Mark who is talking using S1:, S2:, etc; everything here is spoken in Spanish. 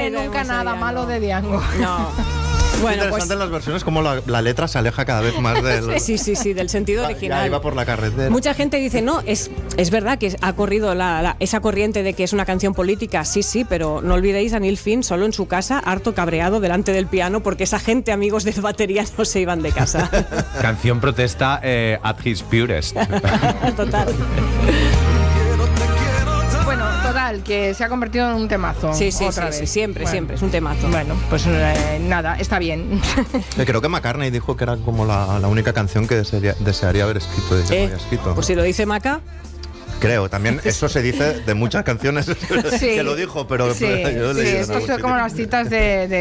S1: sale nunca nada malo de Diango.
S2: No.
S3: Bueno, interesante las versiones, como la letra se aleja cada vez más del...
S2: Sí, del sentido original.
S3: Ya iba por la carretera.
S2: Mucha gente dice, no, es verdad que ha corrido esa corriente de que es una canción política, sí, pero no olvidéis a Neil Finn solo en su casa, harto cabreado delante del piano, porque esa gente, amigos de batería, no se iban de casa.
S4: Canción protesta at his purest.
S2: Total.
S1: Bueno, total, que se ha convertido en un temazo.
S2: Sí, siempre, es un temazo.
S1: Bueno, pues nada, está bien.
S3: Creo que McCartney dijo que era como la única canción que desearía haber escrito.
S2: Pues si lo dice Maca.
S3: Creo, también eso se dice de muchas canciones que lo dijo, pero yo leí
S1: esto es como las citas de